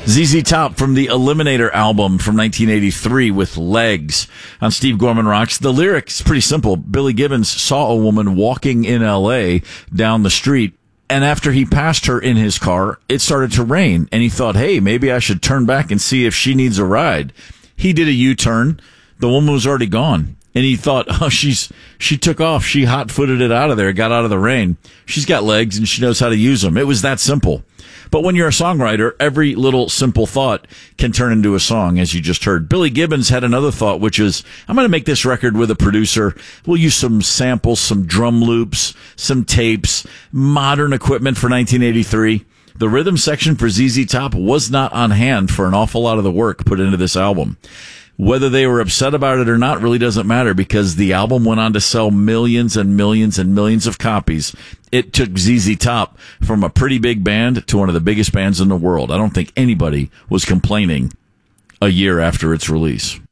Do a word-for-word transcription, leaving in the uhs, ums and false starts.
Z Z Top from the Eliminator album from nineteen eighty-three with Legs on Steve Gorman Rocks. The lyrics pretty simple. Billy Gibbons saw a woman walking in L A down the street, and after he passed her in his car, it started to rain, and he thought, hey, maybe I should turn back and see if she needs a ride. He did a U-turn. The woman was already gone. And he thought, oh, she's she took off. She hot-footed it out of there, got out of the rain. She's got legs, and she knows how to use them. It was that simple. But when you're a songwriter, every little simple thought can turn into a song, as you just heard. Billy Gibbons had another thought, which is, I'm going to make this record with a producer. We'll use some samples, some drum loops, some tapes, modern equipment for nineteen eighty-three. The rhythm section for Z Z Top was not on hand for an awful lot of the work put into this album. Whether they were upset about it or not really doesn't matter, because the album went on to sell millions and millions and millions of copies. It took Z Z Top from a pretty big band to one of the biggest bands in the world. I don't think anybody was complaining a year after its release.